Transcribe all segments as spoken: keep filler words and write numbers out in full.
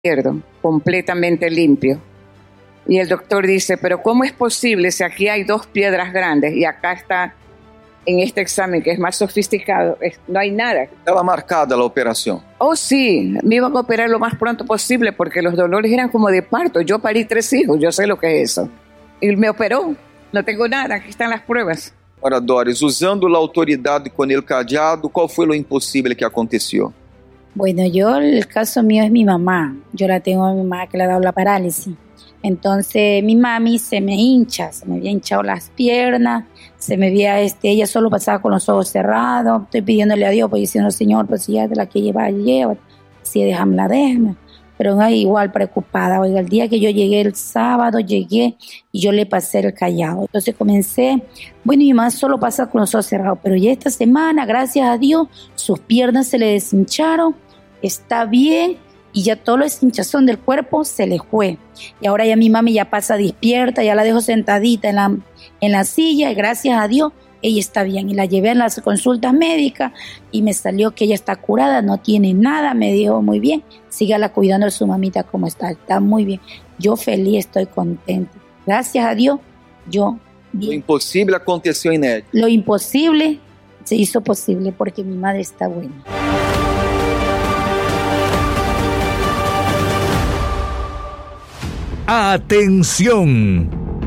izquierdo, completamente limpio. Y el doctor dice, pero ¿cómo es posible si aquí hay dos piedras grandes y acá está, en este examen que es más sofisticado, es, no hay nada? Estaba marcada la operación. Oh, sí, me iban a operar lo más pronto posible porque los dolores eran como de parto. Yo parí tres hijos, yo sé lo que es eso. Y me operó, no tengo nada, aquí están las pruebas. Ora, Doris, usando a autoridade com el cadeado, qual foi o impossível que aconteceu? Bueno, yo, el caso mío es mi mamá. Yo la tengo a mi mamá que le ha dado la parálisis. Entonces mi mami se me hincha, se me había hinchado las piernas, se me había, este, ella solo pasaba con los ojos cerrados. Estoy pidiéndole a Dios, pues diciendo, Señor, pues si ya de la que lleva, lleva, si déjamela, déjame. Pero no, igual preocupada. Oiga, el día que yo llegué el sábado, llegué y yo le pasé el callado. Entonces comencé, bueno, mi mamá solo pasa con los ojos cerrados, pero ya esta semana, gracias a Dios, sus piernas se le deshincharon, está bien. Y ya todo lo hinchazón del cuerpo se le fue. Y ahora ya mi mami ya pasa despierta, ya la dejo sentadita en la, en la silla y gracias a Dios ella está bien. Y la llevé a las consultas médicas y me salió que ella está curada, no tiene nada. Me dijo, muy bien, sígala cuidando de su mamita como está, está muy bien. Yo feliz, estoy contenta. Gracias a Dios, yo bien. Lo imposible aconteció en ella. Lo imposible se hizo posible porque mi madre está buena. ¡Atención!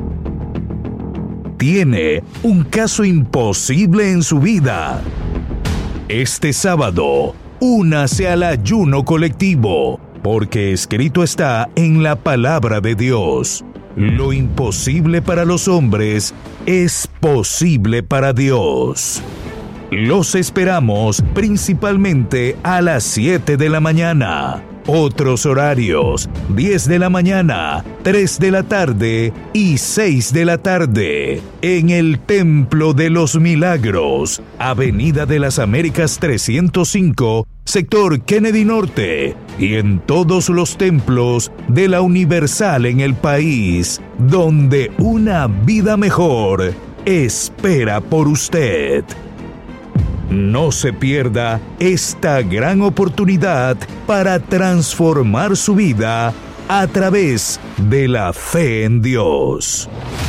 Tiene un caso imposible en su vida. Este sábado, únase al ayuno colectivo, porque escrito está en la palabra de Dios. Lo imposible para los hombres es posible para Dios. Los esperamos principalmente a las siete de la mañana. Otros horarios, diez de la mañana, tres de la tarde y seis de la tarde. En el Templo de los Milagros, Avenida de las Américas trescientos cinco, sector Kennedy Norte. Y en todos los templos de la Universal en el país, donde una vida mejor espera por usted. No se pierda esta gran oportunidad para transformar su vida a través de la fe en Dios.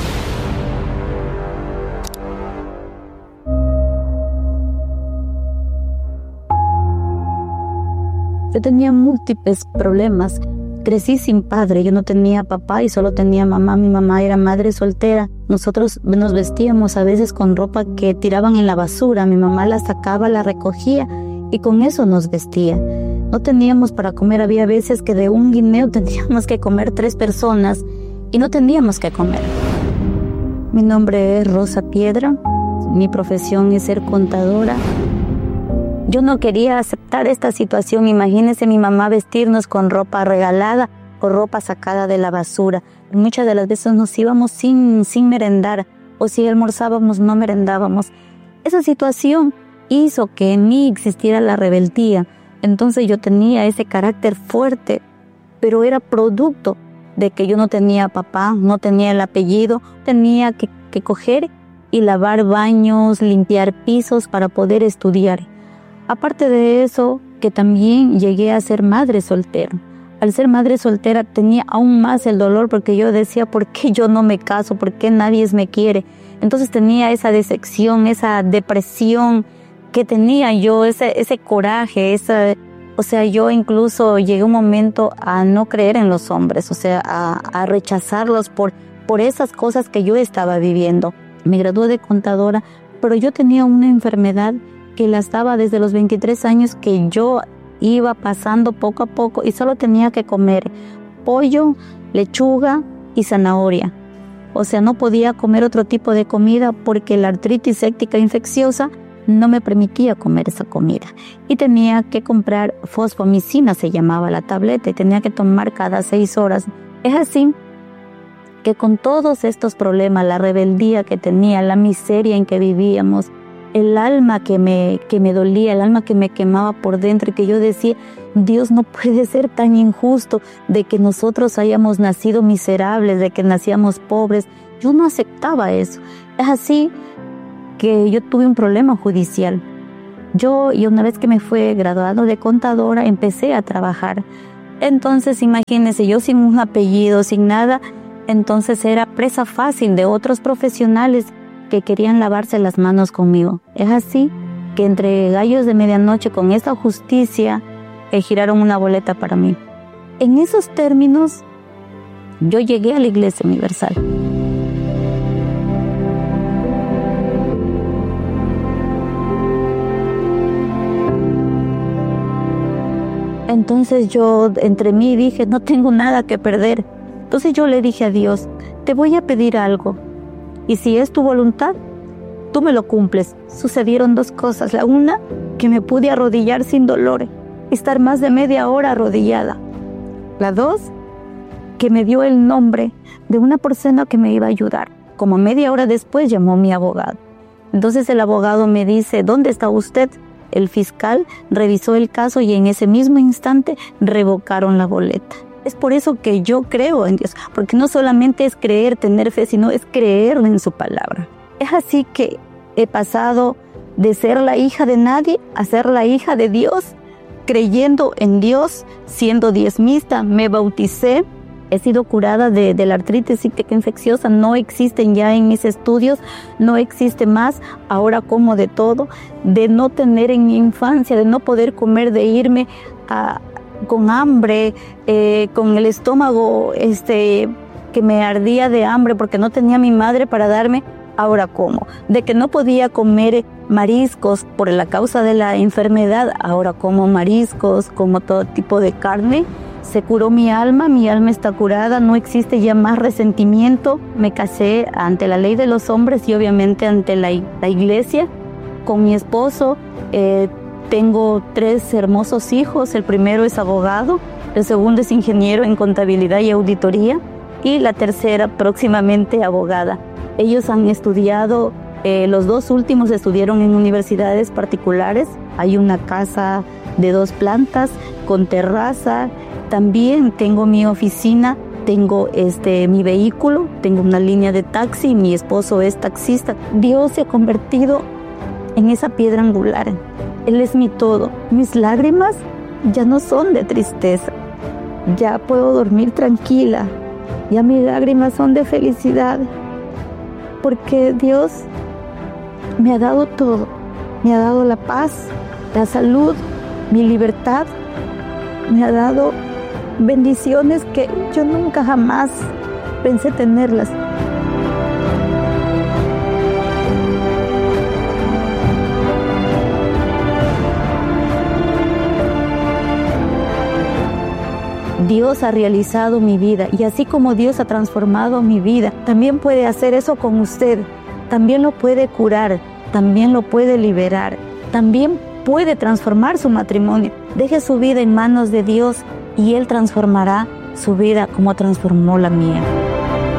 Yo tenía múltiples problemas. Crecí sin padre, yo no tenía papá y solo tenía mamá. Mi mamá era madre soltera. Nosotros nos vestíamos a veces con ropa que tiraban en la basura. Mi mamá la sacaba, la recogía y con eso nos vestía. No teníamos para comer, había veces que de un guineo teníamos que comer tres personas y no teníamos que comer. Mi nombre es Rosa Piedra, mi profesión es ser contadora. Yo no quería aceptar esta situación. Imagínense mi mamá vestirnos con ropa regalada o ropa sacada de la basura. Muchas de las veces nos íbamos sin, sin merendar, o si almorzábamos no merendábamos. Esa situación hizo que en mí existiera la rebeldía. Entonces yo tenía ese carácter fuerte, pero era producto de que yo no tenía papá, no tenía el apellido, tenía que, que coger y lavar baños, limpiar pisos para poder estudiar. Aparte de eso, que también llegué a ser madre soltera. Al ser madre soltera tenía aún más el dolor porque yo decía, ¿por qué yo no me caso? ¿Por qué nadie me quiere? Entonces tenía esa decepción, esa depresión que tenía yo, ese, ese coraje, esa, o sea, yo incluso llegué un momento a no creer en los hombres, o sea, a, a rechazarlos por, por esas cosas que yo estaba viviendo. Me gradué de contadora, pero yo tenía una enfermedad que la estaba desde los veintitrés años, que yo iba pasando poco a poco y solo tenía que comer pollo, lechuga y zanahoria. O sea, no podía comer otro tipo de comida porque la artritis séptica infecciosa no me permitía comer esa comida. Y tenía que comprar fosfomicina, se llamaba la tableta, y tenía que tomar cada seis horas. Es así que con todos estos problemas, la rebeldía que tenía, la miseria en que vivíamos, el alma que me, que me dolía, el alma que me quemaba por dentro y que yo decía, Dios no puede ser tan injusto de que nosotros hayamos nacido miserables, de que nacíamos pobres. Yo no aceptaba eso. Es así que yo tuve un problema judicial. Yo, y una vez que me fui graduado de contadora, empecé a trabajar. Entonces imagínense, yo sin un apellido, sin nada, entonces era presa fácil de otros profesionales que querían lavarse las manos conmigo. Es así que entre gallos de medianoche con esta justicia eh, giraron una boleta para mí. En esos términos, yo llegué a la Iglesia Universal. Entonces yo entre mí dije, no tengo nada que perder. Entonces yo le dije a Dios, te voy a pedir algo. Y si es tu voluntad, tú me lo cumples. Sucedieron dos cosas. La una, que me pude arrodillar sin dolor, estar más de media hora arrodillada. La dos, que me dio el nombre de una persona que me iba a ayudar. Como media hora después llamó mi abogado. Entonces el abogado me dice, ¿dónde está usted? El fiscal revisó el caso y en ese mismo instante revocaron la boleta. Es por eso que yo creo en Dios, porque no solamente es creer, tener fe, sino es creer en su palabra. Es así que he pasado de ser la hija de nadie a ser la hija de Dios, creyendo en Dios, siendo diezmista, me bauticé. He sido curada de, de la artritis cíclica infecciosa, no existen ya en mis estudios, no existe más, ahora como de todo, de no tener en mi infancia, de no poder comer, de irme a, con hambre, eh, con el estómago este, que me ardía de hambre porque no tenía mi madre para darme, ahora como, de que no podía comer mariscos por la causa de la enfermedad, ahora como mariscos, como todo tipo de carne. Se curó mi alma, mi alma está curada, no existe ya más resentimiento. Me casé ante la ley de los hombres y obviamente ante la, la iglesia con mi esposo. Eh, tengo tres hermosos hijos, el primero es abogado, el segundo es ingeniero en contabilidad y auditoría y la tercera próximamente abogada. Ellos han estudiado, eh, los dos últimos estudiaron en universidades particulares. Hay una casa de dos plantas con terraza. También tengo mi oficina, tengo este, mi vehículo, tengo una línea de taxi, mi esposo es taxista. Dios se ha convertido en esa piedra angular. Él es mi todo. Mis lágrimas ya no son de tristeza. Ya puedo dormir tranquila. Ya mis lágrimas son de felicidad. Porque Dios me ha dado todo. Me ha dado la paz, la salud, mi libertad. Me ha dado bendiciones que yo nunca jamás pensé tenerlas. Dios ha realizado mi vida y así como Dios ha transformado mi vida, también puede hacer eso con usted. También lo puede curar, también lo puede liberar, también puede transformar su matrimonio. Deje su vida en manos de Dios y Él transformará su vida como transformó la mía.